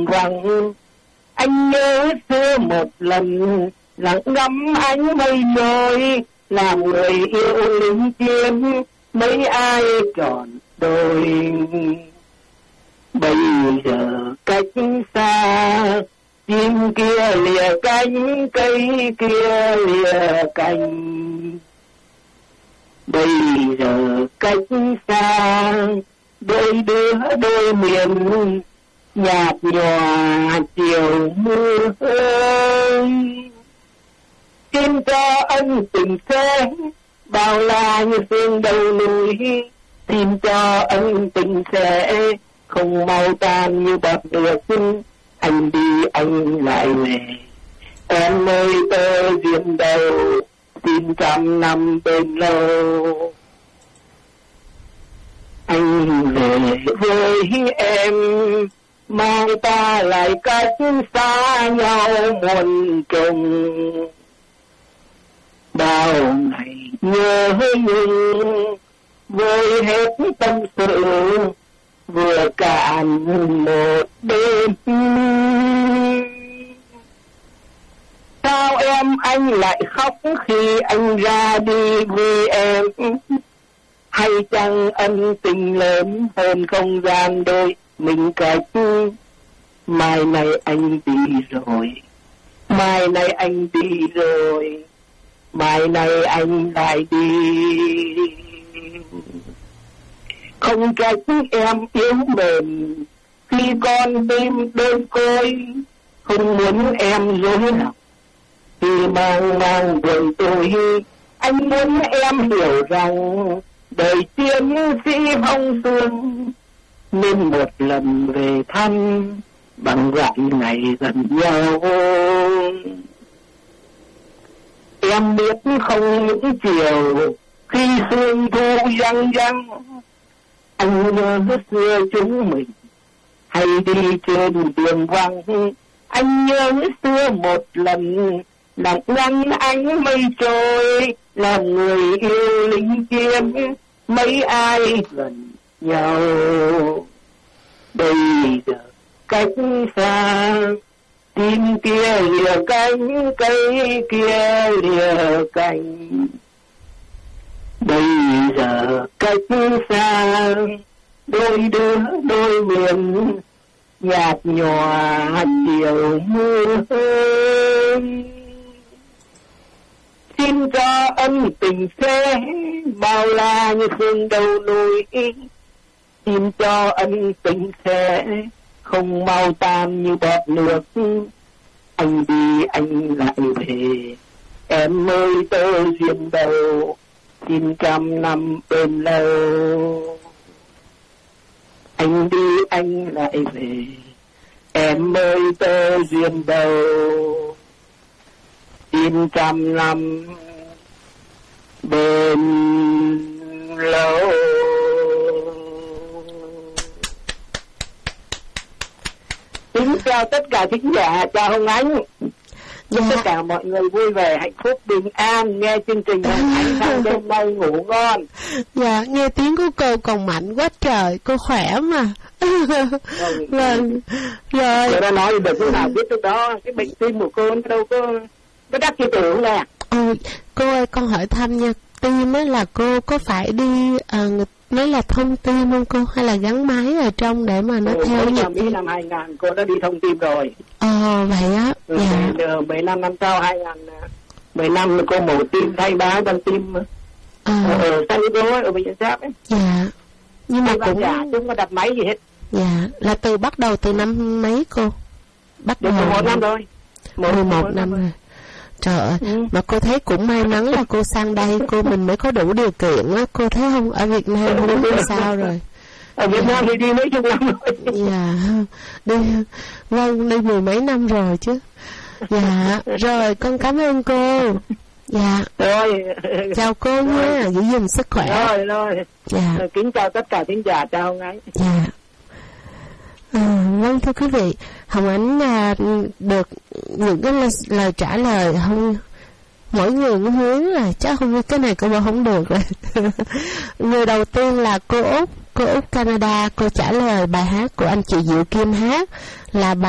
vắng. Anh nhớ xưa một lần lặng ngắm ánh mây trôi, làm người yêu lính chiến mấy ai tròn đôi. Bây giờ cách xa, chim kia lìa cánh, cây kia lìa cành. Bây giờ cách xa, đôi đứa đôi miền nhạt nhòa chiều mưa ơi. Xin cho ân tình sẽ bao la như phương đầu núi, xin cho ân tình sẽ không mau tan như bọt nước. Anh đi anh lại về, em ơi tơ duyên đầu, xin trăm năm bên lâu. Anh về với em, mang ta lại cách xa nhau muôn trùng. Bao ngày nhớ nhung, vơi hết tâm sự, vừa cạn một đêm. Sao em anh lại khóc khi anh ra đi vì em? Hay chăng ân tình lớn hơn không gian đôi mình cách? Mai này anh đi rồi, mai này anh đi rồi, mai này anh lại đi. Không trách em yếu mềm khi con tim đơn côi, không muốn em dối lòng khi mang buồn tôi. Anh muốn em hiểu rằng đời chiến sĩ phong sương, nên một lần về thăm bằng gạo này gần nhau. Em biết không những chiều khi sương thu văng văng, anh nhớ xưa chúng mình hay đi trên đường vắng. Anh nhớ xưa một lần lặng ngắm ánh mây trôi, làm người yêu lính chiến mấy ai gần nhau. Bây giờ cách xa, tim kia lìa cánh, cây kia lìa cành. Bây giờ cách xa, đôi đứa đôi miền nhạt nhòa chiều mưa ơi. Xin cho ân tình sẽ bao la như phương đầu núi, xin cho ân tình sẽ không mau tan như bọt nước. Anh đi anh lại về, em ơi tơ duyên đầu, xin trăm năm bên lâu. Anh đi anh lại về, em ơi tơ duyên đầu, xin trăm năm bên lâu. Kính chào tất cả khán giả, chào Hồng Ánh. Chúc tất cả mọi người vui vẻ, hạnh phúc, bình an, nghe chương trình Hồng Ánh sang đêm nay ngủ ngon. Dạ, nghe tiếng của cô còn mạnh quá trời, cô khỏe mà. Vâng, rồi. Cô đã nói được lúc nào biết lúc đó, cái bệnh tim của cô nó đâu có đắc chi tưởng nè. Cô ơi, con hỏi thăm nha, tim á là cô có phải đi nói là thông tim không cô, hay là gắn máy ở trong để mà nó theo nhịp tim? Năm 2000 cô đã đi thông tim rồi. Vậy á. Dạ. 15 năm sau 10 năm cô mổ tim thay bá bằng tim ở San Diego ở bệnh viện Giáp ấy. Dạ. Nhưng mà cũng chứ không có đặt máy gì hết. Dạ, là bắt đầu từ năm mấy cô? Bắt đầu 11 năm rồi. 11 năm rồi. Trời ơi, mà cô thấy cũng may mắn là cô sang đây mình mới có đủ điều kiện á, cô thấy không? Ở Việt Nam không biết sao rồi. Ở Việt Nam thì đi mấy chục năm rồi. Dạ, đi mười mấy năm rồi chứ. Dạ, rồi con cảm ơn cô. Dạ. Rồi. Chào cô nha, giữ gìn sức khỏe. Rồi. Dạ. Kính chào tất cả khán giả, chào Hồng Ánh. Dạ. Vâng thưa quý vị, Hồng Ánh được những cái lời trả lời không, mỗi người cũng hướng là chắc không, cái này cô bảo không được rồi. Người đầu tiên là cô Út Canada, cô trả lời bài hát của anh chị Diệu Kim hát là bài